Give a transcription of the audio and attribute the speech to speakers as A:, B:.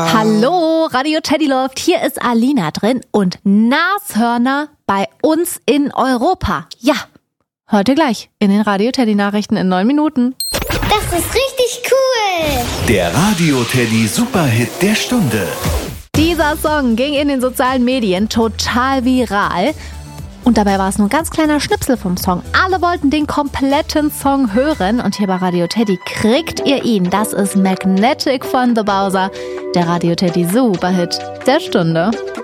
A: Hallo, Radio Teddy läuft. Hier ist Alina drin und Nashörner bei uns in Europa. Ja, hört ihr gleich in den Radio Teddy Nachrichten in 9 Minuten.
B: Das ist richtig cool.
C: Der Radio Teddy Superhit der Stunde.
A: Dieser Song ging in den sozialen Medien total viral. Und dabei war es nur ein ganz kleiner Schnipsel vom Song. Alle wollten den kompletten Song hören und hier bei Radio Teddy kriegt ihr ihn. Das ist Magnetic von The Bowser, der Radio Teddy Superhit der Stunde.